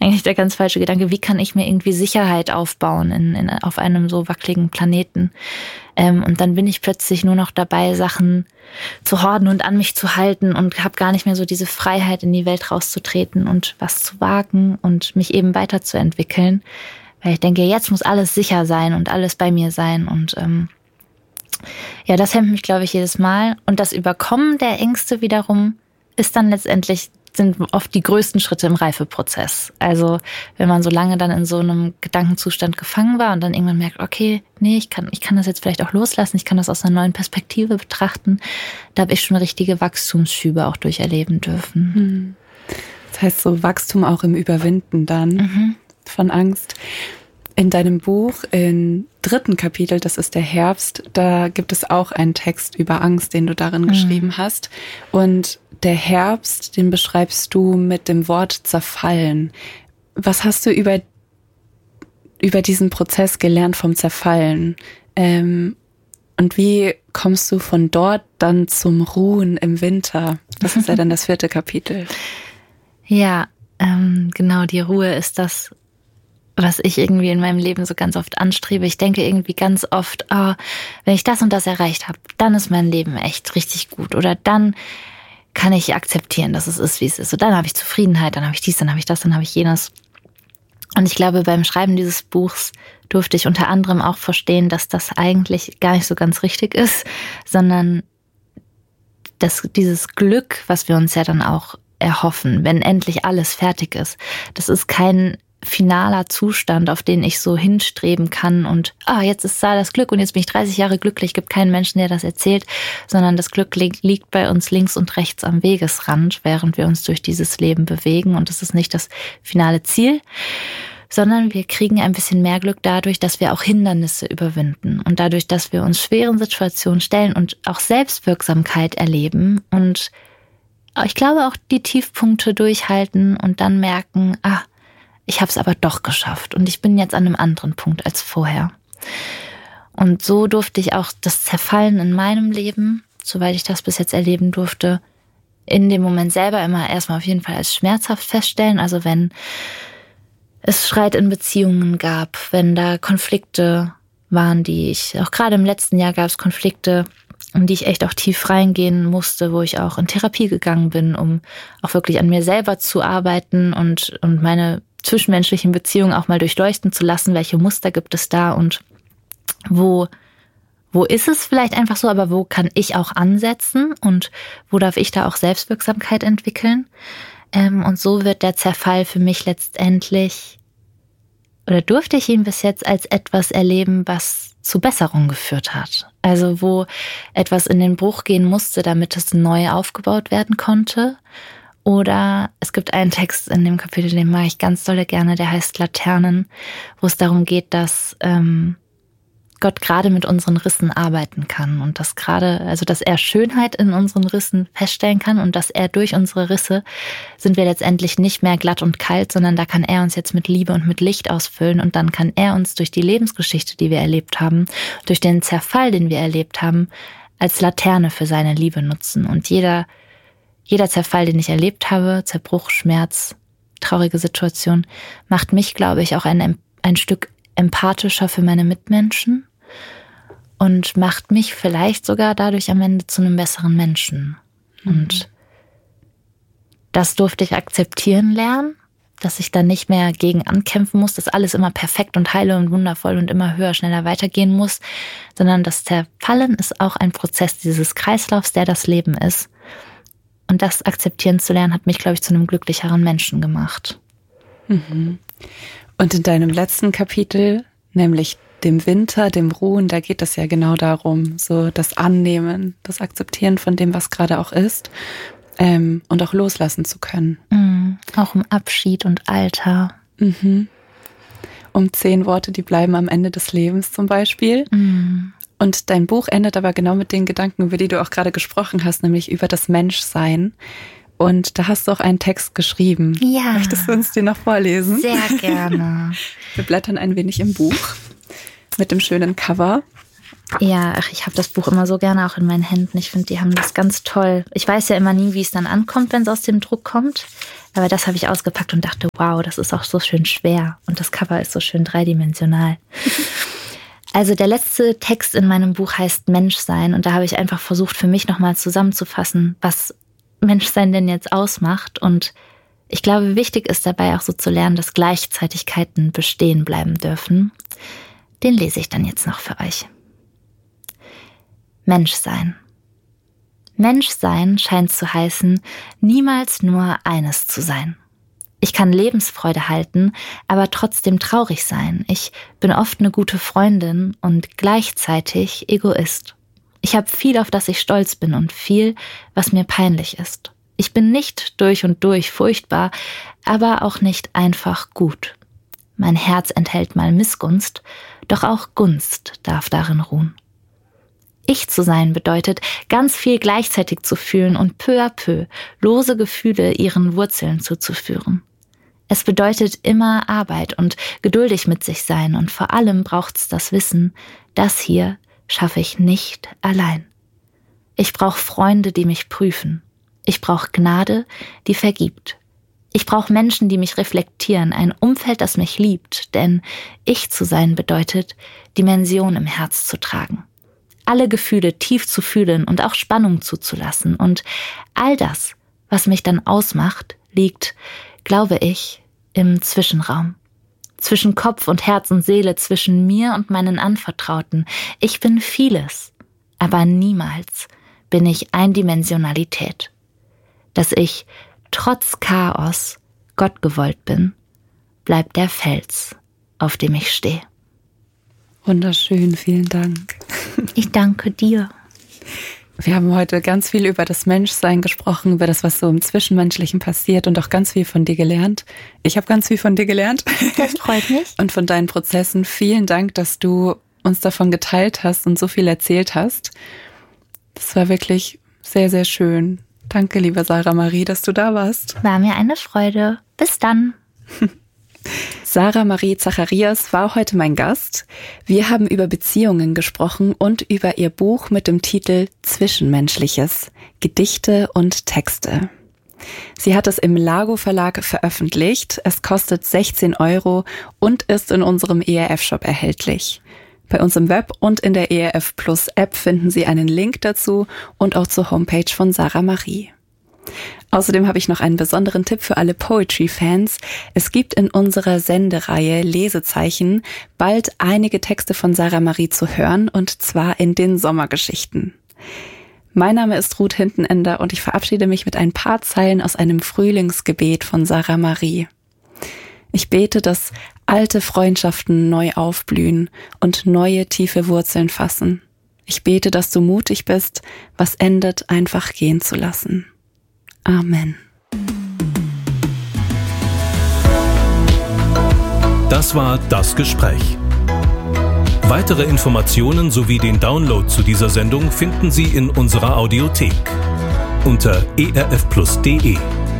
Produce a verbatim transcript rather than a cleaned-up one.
eigentlich der ganz falsche Gedanke, wie kann ich mir irgendwie Sicherheit aufbauen in, in, auf einem so wackeligen Planeten. Ähm, und dann bin ich plötzlich nur noch dabei, Sachen zu horden und an mich zu halten und habe gar nicht mehr so diese Freiheit, in die Welt rauszutreten und was zu wagen und mich eben weiterzuentwickeln. Weil ich denke, jetzt muss alles sicher sein und alles bei mir sein. Und ähm, ja, das hemmt mich, glaube ich, jedes Mal. Und das Überkommen der Ängste wiederum ist dann letztendlich, sind oft die größten Schritte im Reifeprozess. Also wenn man so lange dann in so einem Gedankenzustand gefangen war und dann irgendwann merkt, okay, nee, ich kann, ich kann das jetzt vielleicht auch loslassen, ich kann das aus einer neuen Perspektive betrachten, da habe ich schon richtige Wachstumsschübe auch durcherleben dürfen. Das heißt so Wachstum auch im Überwinden dann Mhm. von Angst. In deinem Buch, im dritten Kapitel, das ist der Herbst, da gibt es auch einen Text über Angst, den du darin mhm. geschrieben hast. Und der Herbst, den beschreibst du mit dem Wort zerfallen. Was hast du über, über diesen Prozess gelernt vom Zerfallen? Ähm, und wie kommst du von dort dann zum Ruhen im Winter? Das ist ja dann das vierte Kapitel. Ja, ähm, genau, die Ruhe ist das, was ich irgendwie in meinem Leben so ganz oft anstrebe. Ich denke irgendwie ganz oft, oh, wenn ich das und das erreicht habe, dann ist mein Leben echt richtig gut. Oder dann kann ich akzeptieren, dass es ist, wie es ist. Und dann habe ich Zufriedenheit, dann habe ich dies, dann habe ich das, dann habe ich jenes. Und ich glaube, beim Schreiben dieses Buchs durfte ich unter anderem auch verstehen, dass das eigentlich gar nicht so ganz richtig ist, sondern dass dieses Glück, was wir uns ja dann auch erhoffen, wenn endlich alles fertig ist, das ist kein finaler Zustand, auf den ich so hinstreben kann und ah, jetzt ist da das Glück und jetzt bin ich dreißig Jahre glücklich, gibt keinen Menschen, der das erzählt, sondern das Glück liegt bei uns links und rechts am Wegesrand, während wir uns durch dieses Leben bewegen und es ist nicht das finale Ziel, sondern wir kriegen ein bisschen mehr Glück dadurch, dass wir auch Hindernisse überwinden und dadurch, dass wir uns schweren Situationen stellen und auch Selbstwirksamkeit erleben und ich glaube auch die Tiefpunkte durchhalten und dann merken, ah, ich habe es aber doch geschafft und ich bin jetzt an einem anderen Punkt als vorher. Und so durfte ich auch das Zerfallen in meinem Leben, soweit ich das bis jetzt erleben durfte, in dem Moment selber immer erstmal auf jeden Fall als schmerzhaft feststellen. Also wenn es Streit in Beziehungen gab, wenn da Konflikte waren, die ich, auch gerade im letzten Jahr gab es Konflikte, in die ich echt auch tief reingehen musste, wo ich auch in Therapie gegangen bin, um auch wirklich an mir selber zu arbeiten und, und meine zwischenmenschlichen Beziehungen auch mal durchleuchten zu lassen, welche Muster gibt es da und wo, wo ist es vielleicht einfach so, aber wo kann ich auch ansetzen und wo darf ich da auch Selbstwirksamkeit entwickeln? Ähm, und so wird der Zerfall für mich letztendlich, oder durfte ich ihn bis jetzt als etwas erleben, was zu Besserung geführt hat. Also wo etwas in den Bruch gehen musste, damit es neu aufgebaut werden konnte. Oder es gibt einen Text in dem Kapitel, den mag ich ganz dolle gerne, der heißt Laternen, wo es darum geht, dass ähm, Gott gerade mit unseren Rissen arbeiten kann und dass gerade, also dass er Schönheit in unseren Rissen feststellen kann und dass er durch unsere Risse sind wir letztendlich nicht mehr glatt und kalt, sondern da kann er uns jetzt mit Liebe und mit Licht ausfüllen und dann kann er uns durch die Lebensgeschichte, die wir erlebt haben, durch den Zerfall, den wir erlebt haben, als Laterne für seine Liebe nutzen. Und jeder Jeder Zerfall, den ich erlebt habe, Zerbruch, Schmerz, traurige Situation, macht mich, glaube ich, auch ein, ein Stück empathischer für meine Mitmenschen und macht mich vielleicht sogar dadurch am Ende zu einem besseren Menschen. Mhm. Und das durfte ich akzeptieren lernen, dass ich dann nicht mehr gegen ankämpfen muss, dass alles immer perfekt und heile und wundervoll und immer höher, schneller weitergehen muss, sondern das Zerfallen ist auch ein Prozess dieses Kreislaufs, der das Leben ist. Und das akzeptieren zu lernen, hat mich, glaube ich, zu einem glücklicheren Menschen gemacht. Mhm. Und in deinem letzten Kapitel, nämlich dem Winter, dem Ruhen, da geht es ja genau darum, so das Annehmen, das Akzeptieren von dem, was gerade auch ist, ähm, und auch loslassen zu können. Mhm. Auch um Abschied und Alter. Mhm. Um zehn Worte, die bleiben am Ende des Lebens zum Beispiel. Mhm. Und dein Buch endet aber genau mit den Gedanken, über die du auch gerade gesprochen hast, nämlich über das Menschsein. Und da hast du auch einen Text geschrieben. Ja. Möchtest du uns den noch vorlesen? Sehr gerne. Wir blättern ein wenig im Buch mit dem schönen Cover. Ja, ach, ich habe das Buch immer so gerne auch in meinen Händen. Ich finde, die haben das ganz toll. Ich weiß ja immer nie, wie es dann ankommt, wenn es aus dem Druck kommt. Aber das habe ich ausgepackt und dachte, wow, das ist auch so schön schwer. Und das Cover ist so schön dreidimensional. Also der letzte Text in meinem Buch heißt Menschsein. Und da habe ich einfach versucht, für mich nochmal zusammenzufassen, was Menschsein denn jetzt ausmacht. Und ich glaube, wichtig ist dabei auch so zu lernen, dass Gleichzeitigkeiten bestehen bleiben dürfen. Den lese ich dann jetzt noch für euch. Menschsein. Menschsein scheint zu heißen, niemals nur eines zu sein. Ich kann Lebensfreude halten, aber trotzdem traurig sein. Ich bin oft eine gute Freundin und gleichzeitig Egoist. Ich habe viel, auf das ich stolz bin und viel, was mir peinlich ist. Ich bin nicht durch und durch furchtbar, aber auch nicht einfach gut. Mein Herz enthält mal Missgunst, doch auch Gunst darf darin ruhen. Ich zu sein bedeutet, ganz viel gleichzeitig zu fühlen und peu à peu lose Gefühle ihren Wurzeln zuzuführen. Es bedeutet immer Arbeit und geduldig mit sich sein und vor allem braucht's das Wissen, das hier schaffe ich nicht allein. Ich brauche Freunde, die mich prüfen. Ich brauche Gnade, die vergibt. Ich brauche Menschen, die mich reflektieren, ein Umfeld, das mich liebt, denn ich zu sein bedeutet, Dimension im Herz zu tragen. Alle Gefühle tief zu fühlen und auch Spannung zuzulassen. Und all das, was mich dann ausmacht, liegt, glaube ich, im Zwischenraum. Zwischen Kopf und Herz und Seele, zwischen mir und meinen Anvertrauten. Ich bin vieles, aber niemals bin ich Eindimensionalität. Dass ich trotz Chaos Gott gewollt bin, bleibt der Fels, auf dem ich stehe. Wunderschön, vielen Dank. Ich danke dir. Wir haben heute ganz viel über das Menschsein gesprochen, über das, was so im Zwischenmenschlichen passiert und auch ganz viel von dir gelernt. Ich habe ganz viel von dir gelernt. Das freut mich. Und von deinen Prozessen. Vielen Dank, dass du uns davon geteilt hast und so viel erzählt hast. Das war wirklich sehr, sehr schön. Danke, liebe Sarah Marie, dass du da warst. War mir eine Freude. Bis dann. Sarah Marie Zacharias war heute mein Gast. Wir haben über Beziehungen gesprochen und über ihr Buch mit dem Titel Zwischenmenschliches, Gedichte und Texte. Sie hat es im Lago Verlag veröffentlicht. Es kostet sechzehn Euro und ist in unserem E R F-Shop erhältlich. Bei uns im Web und in der E R F Plus App finden Sie einen Link dazu und auch zur Homepage von Sarah Marie. Außerdem habe ich noch einen besonderen Tipp für alle Poetry-Fans. Es gibt in unserer Sendereihe Lesezeichen bald einige Texte von Sarah Marie zu hören, und zwar in den Sommergeschichten. Mein Name ist Ruth Hintenender und ich verabschiede mich mit ein paar Zeilen aus einem Frühlingsgebet von Sarah Marie. Ich bete, dass alte Freundschaften neu aufblühen und neue tiefe Wurzeln fassen. Ich bete, dass du mutig bist, was endet, einfach gehen zu lassen. Amen. Das war das Gespräch. Weitere Informationen sowie den Download zu dieser Sendung finden Sie in unserer Audiothek unter e r f plus punkt d e.